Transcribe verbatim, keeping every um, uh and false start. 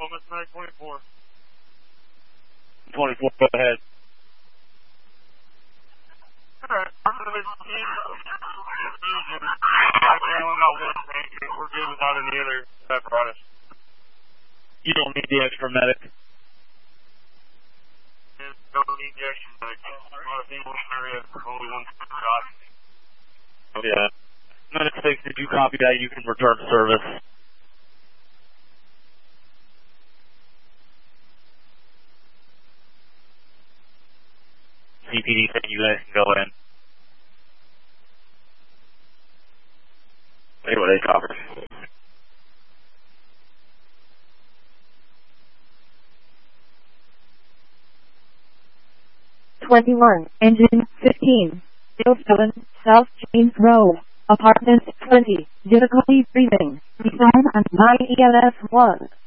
Plymouth nine twenty-four. twenty-four, go ahead. Alright, I'm going to be team fusion. I only got one tank. We're good without any other apparatus. You don't need the extra medic. Don't need the extra medic. Not a single area, only one shot. Yeah. Medic six, did you copy that? You can return to service. C P D said you guys can go in. Wait, what they covered. twenty-one, engine fifteen, oh seven, South James Road, apartment twenty, difficulty breathing, design on nine E L S one.